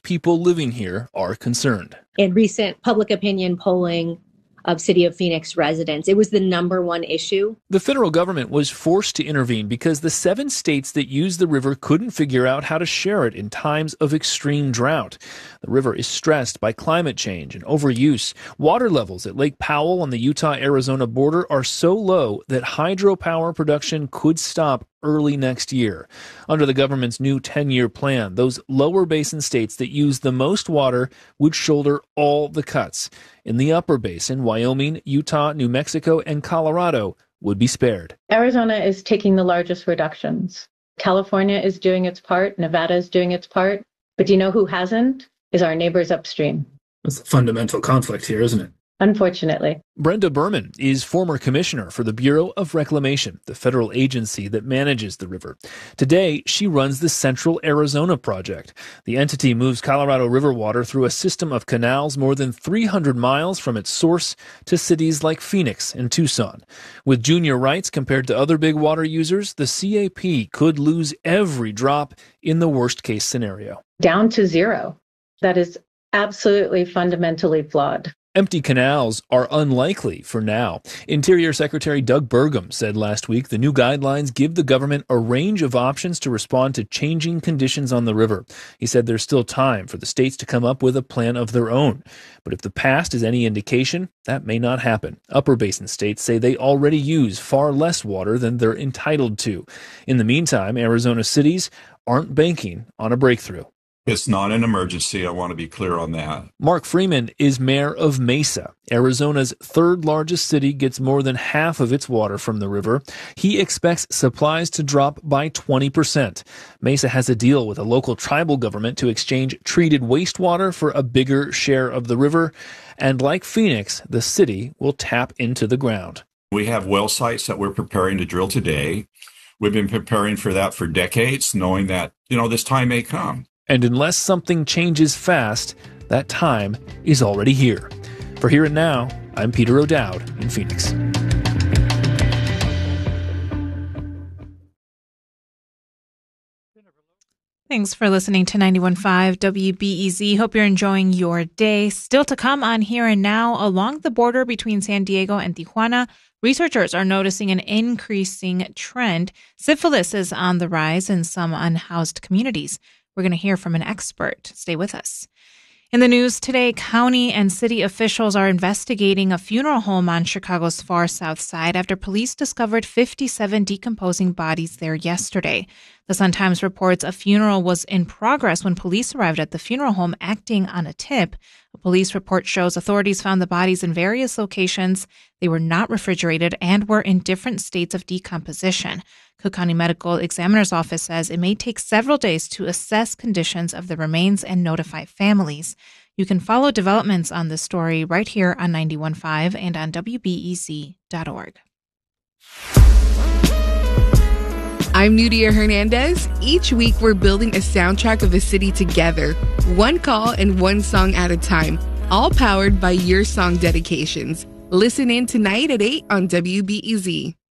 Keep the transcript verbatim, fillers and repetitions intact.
people living here are concerned. In recent public opinion polling of City of Phoenix residents, it was the number one issue. The federal government was forced to intervene because the seven states that use the river couldn't figure out how to share it in times of extreme drought. The river is stressed by climate change and overuse. Water levels at Lake Powell on the Utah-Arizona border are so low that hydropower production could stop early next year. Under the government's new ten-year plan, those lower basin states that use the most water would shoulder all the cuts. In the upper basin, Wyoming, Utah, New Mexico, and Colorado would be spared. Arizona is taking the largest reductions. California is doing its part. Nevada is doing its part. But do you know who hasn't? Is our neighbors upstream. That's a fundamental conflict here, isn't it? Unfortunately. Brenda Berman is former commissioner for the Bureau of Reclamation, the federal agency that manages the river. Today, she runs the Central Arizona Project. The entity moves Colorado River water through a system of canals more than three hundred miles from its source to cities like Phoenix and Tucson. With junior rights compared to other big water users, the C A P could lose every drop in the worst-case scenario. Down to zero. That is absolutely fundamentally flawed. Empty canals are unlikely for now. Interior Secretary Doug Burgum said last week the new guidelines give the government a range of options to respond to changing conditions on the river. He said there's still time for the states to come up with a plan of their own. But if the past is any indication, that may not happen. Upper basin states say they already use far less water than they're entitled to. In the meantime, Arizona cities aren't banking on a breakthrough. It's not an emergency. I want to be clear on that. Mark Freeman is mayor of Mesa. Arizona's third largest city gets more than half of its water from the river. He expects supplies to drop by twenty percent. Mesa has a deal with a local tribal government to exchange treated wastewater for a bigger share of the river. And like Phoenix, the city will tap into the ground. We have well sites that we're preparing to drill today. We've been preparing for that for decades, knowing that, you know, this time may come. And unless something changes fast, that time is already here. For Here and Now, I'm Peter O'Dowd in Phoenix. Thanks for listening to ninety-one point five W B E Z. Hope you're enjoying your day. Still to come on Here and Now, along the border between San Diego and Tijuana, researchers are noticing an increasing trend. Syphilis is on the rise in some unhoused communities. We're going to hear from an expert. Stay with us. In the news today, county and city officials are investigating a funeral home on Chicago's far south side after police discovered fifty-seven decomposing bodies there yesterday. The Sun-Times reports a funeral was in progress when police arrived at the funeral home acting on a tip. A police report shows authorities found the bodies in various locations. They were not refrigerated and were in different states of decomposition. Cook County Medical Examiner's Office says it may take several days to assess conditions of the remains and notify families. You can follow developments on this story right here on ninety-one point five and on W B E Z dot org. I'm Nudia Hernandez. Each week, we're building a soundtrack of a city together, one call and one song at a time, all powered by your song dedications. Listen in tonight at eight on W B E Z.